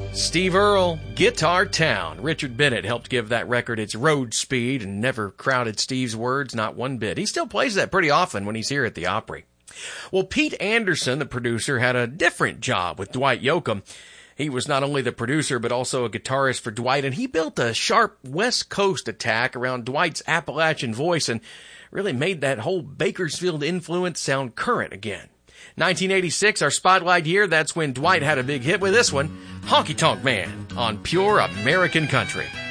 Steve Earle, Guitar Town. Richard Bennett helped give that record its road speed and never crowded Steve's words, not one bit. He still plays that pretty often when he's here at the Opry. Well, Pete Anderson, the producer, had a different job with Dwight Yoakam. He was not only the producer, but also a guitarist for Dwight, and he built a sharp West Coast attack around Dwight's Appalachian voice and really made that whole Bakersfield influence sound current again. 1986, our spotlight year, that's when Dwight had a big hit with this one, Honky Tonk Man, on Pure American Country.